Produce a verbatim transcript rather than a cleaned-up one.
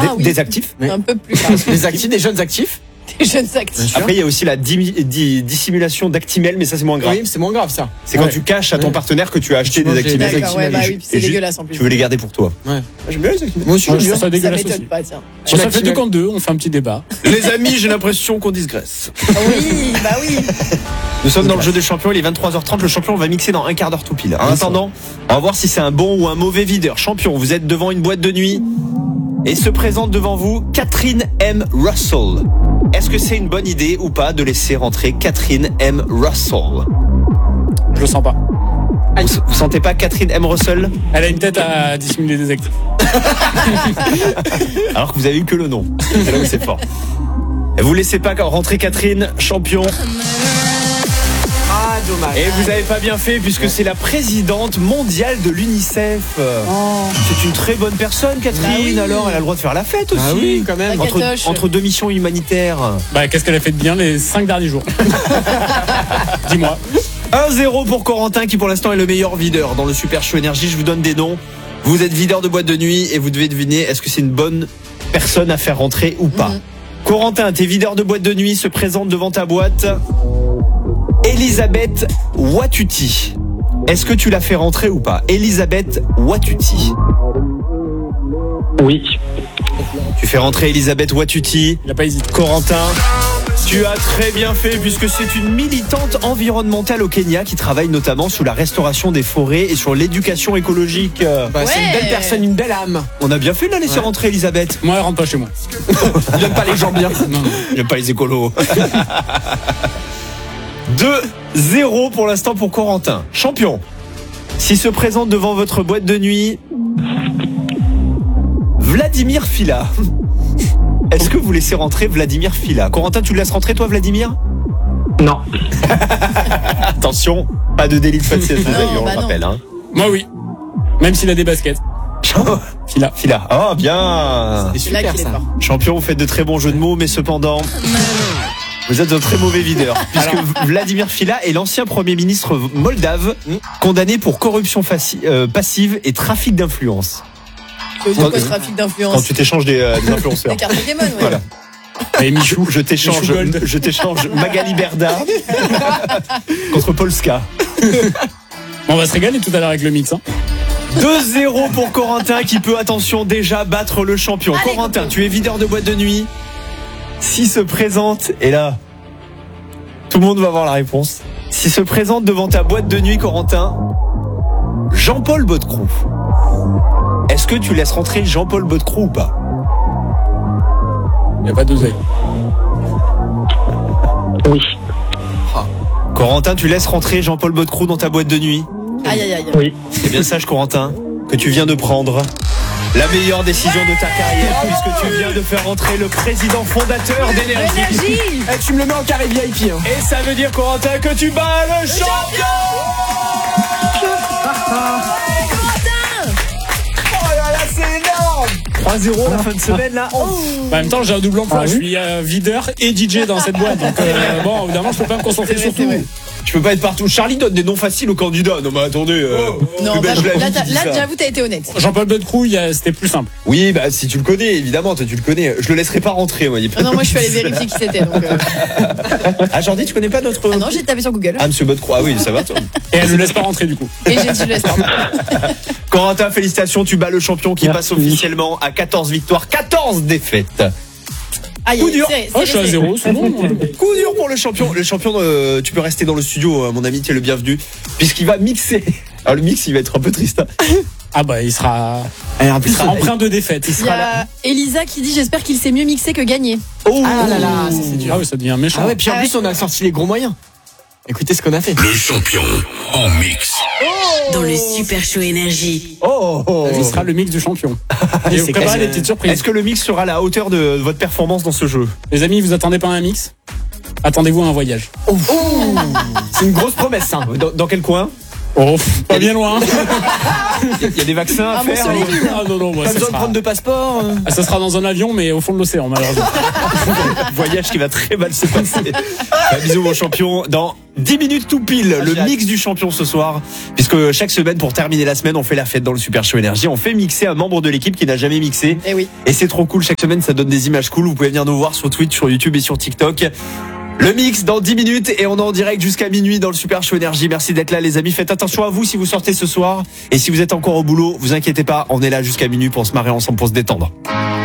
des, oui. des actifs. Mais... Un peu plus tard. Des actifs, des jeunes actifs. Des jeunes actifs. Après, il y a aussi la dimi- di- dissimulation d'actimel, mais ça, c'est moins grave. Oui, c'est moins grave ça. C'est quand Ouais. tu caches à ton Ouais. partenaire que tu as acheté Tu des manges des actimels. D'accord, ouais, bah oui, puis c'est Et ju- dégueulasse en plus. Tu veux les garder pour toi. Ouais. J'aime bien les actimels. Moi aussi, Moi, je j'aime trouve ça Ça dégueulasse m'étonne aussi. pas, tiens. Sur ça fait Maximel. deux contre deux, on fait un petit débat. Les amis, j'ai l'impression qu'on digresse. Oui, bah oui. Nous sommes dans le jeu des champions, il est vingt-trois heures trente. Le champion, on va mixer dans un quart d'heure tout pile. En attendant, on va voir si c'est un bon ou un mauvais videur. Champion, vous êtes devant une boîte de nuit et se présente devant vous Catherine M. Russell. Est-ce que c'est une bonne idée ou pas de laisser rentrer Catherine M. Russell? Je le sens pas. Vous, vous sentez pas Catherine M. Russell? Elle a une tête à dissimuler des actifs. Alors que vous avez eu que le nom. C'est là où c'est fort. Et vous laissez pas rentrer Catherine, champion. Ah, dommage. Et vous avez pas bien fait puisque c'est la présidente mondiale de l'UNICEF. C'est une très bonne personne, Catherine. Bah oui. Alors, elle a le droit de faire la fête aussi. Ah oui, quand même. La Entre, Catoche. entre deux missions humanitaires. Bah, qu'est-ce qu'elle a fait de bien les cinq derniers jours? Dis-moi. un zéro pour Corentin qui pour l'instant est le meilleur videur dans le Super Show Énergie. Je vous donne des noms. Vous êtes videur de boîte de nuit et vous devez deviner est-ce que c'est une bonne personne à faire rentrer ou pas. Mhm. Corentin, tes videurs de boîte de nuit se présentent devant ta boîte. Elisabeth Watuti. Est-ce que tu l'as fait rentrer ou pas? Elisabeth Watuti. Oui. Tu fais rentrer Elisabeth Watuti. Il a pas hésité. Corentin, tu as très bien fait puisque c'est une militante environnementale au Kenya qui travaille notamment sur la restauration des forêts et sur l'éducation écologique. Bah, c'est une Ouais. belle personne, une belle âme. On a bien fait de la laisser Ouais. rentrer Elisabeth. Moi, elle rentre pas chez moi. Il donne pas les gens bien. Non, non. J'aime pas les écolos. deux zéro pour l'instant pour Corentin. Champion, s'il se présente devant votre boîte de nuit, Vladimir Fila. Est-ce que vous laissez rentrer Vladimir Fila? Corentin, tu le laisses rentrer toi, Vladimir? Non. Attention, pas de délit de faciès, Non, on bah le non. rappelle. Hein. Moi, oui. Même s'il a des baskets. Fila. Fila. Oh, bien. C'est C'est là super qu'il est ça. fort. Champion, vous faites de très bons jeux de mots, mais cependant, vous êtes un très mauvais videur. Puisque Vladimir Fila est l'ancien Premier ministre moldave, condamné pour corruption faci- euh, passive et trafic d'influence. Ça veut dire quoi, Quand- ce trafic Quand d'influence? tu t'échanges des, euh, des influenceurs. Des cartes Pokémon, ouais. Voilà. Et Michou. Je t'échange, Michou Gold. je t'échange Magali Berda contre Polska. Bon, on va se régaler tout à l'heure avec le mix. Hein. deux zéro pour Corentin qui peut, attention, déjà battre le champion. Allez, Corentin, Coco. tu es videur de boîte de nuit. S'il se présente, et là, tout le monde va avoir la réponse. S'il se présente devant ta boîte de nuit, Corentin, Jean-Paul Bodecroux. Est-ce que tu laisses rentrer Jean-Paul Bodecroux ou pas? Il n'y a pas d'oseille. Oui. Corentin, tu laisses rentrer Jean-Paul Bodecroux dans ta boîte de nuit? Aïe, aïe, aïe. Oui. C'est bien sage, Corentin, que tu viens de prendre la meilleure décision de ta carrière, puisque tu viens de faire rentrer le président fondateur d'Énergie. Énergie. Eh, tu me le mets en carré V I P. Hein. Et ça veut dire, Corentin, que tu bats le champion. Oh là là, c'est énorme. trois zéro la fin de semaine, là. Oh. En même temps, j'ai un double emploi. Ah je oui suis euh, videur et D J dans cette boîte. Donc, euh, bon, évidemment, je peux pas me concentrer C'est sur vrai, c'est vrai. tout. Tu peux pas être partout. Charlie donne des noms faciles aux candidats. Non, mais attendez. euh, Non, plus bah, belle la là, vie t'as- qui dit là, ça. j'avoue, t'as été honnête. Jean-Paul Bodecroux, il y a- c'était plus simple. Oui, bah, si tu le connais, évidemment, toi, tu le connais. Je le laisserai pas rentrer, moi. il y a pas Non, non, moi, je suis allée de- vérifier qui c'était. Donc, euh... Ah, Jordi, tu connais pas notre. Ah non, j'ai tapé sur Google. Ah, monsieur Bodecroux. Ah oui, ça va, toi. Et elle ne laisse pas rentrer du coup. Et j'ai dit, je laisse pas. Corentin, félicitations, tu bats le champion qui Merci. passe officiellement à quatorze victoires, quatorze défaites. Aïe, Coup aïe, dur. c'est- Oh, je suis à c'est- zéro, c'est bon. Coup dur pour le champion. Le champion, euh, tu peux rester dans le studio, euh, mon ami, tu es le bienvenu, puisqu'il va mixer. Alors le mix, il va être un peu triste. Hein. Ah bah, il sera Eh, en plus, il sera empreint de défaite. Il y a Elisa qui dit j'espère qu'il s'est mieux mixé que gagné. Oh Ah là là, ça c'est dur. Ah oui, ça devient méchant. Ah ouais, puis en Ah plus, on a sorti les gros moyens. Écoutez ce qu'on a fait. Le champion en mix. Dans le Super Show Énergie. Oh, oh. Il sera le mix du champion. Et vous C'est préparez quasi- des petites surprises. Est-ce que le mix sera à la hauteur de votre performance dans ce jeu? Les amis, vous attendez pas à un mix? Attendez-vous à un voyage. C'est une grosse promesse, ça. Dans, dans quel coin? Oh, pff, pas bien loin. Il y a des vaccins à Ah, bon, faire. sur les villes. Ah non, non, moi, Pas ça besoin de sera, prendre de passeport. euh. ah, ça sera dans un avion, mais au fond de l'océan, malheureusement. Voyage qui va très mal se passer. Un bisou mon champion. Dans dix minutes tout pile, Ah, le j'ai hâte. mix du champion ce soir. Puisque chaque semaine, pour terminer la semaine, on fait la fête dans le Super Show Énergie. On fait mixer un membre de l'équipe qui n'a jamais mixé. Eh oui. Et c'est trop cool. Chaque semaine, ça donne des images cool. Vous pouvez venir nous voir sur Twitch, sur YouTube et sur TikTok. Le mix dans dix minutes et on est en direct jusqu'à minuit dans le Super Show Énergie. Merci d'être là les amis. Faites attention à vous si vous sortez ce soir. Et si vous êtes encore au boulot, vous inquiétez pas, on est là jusqu'à minuit pour se marrer ensemble, pour se détendre.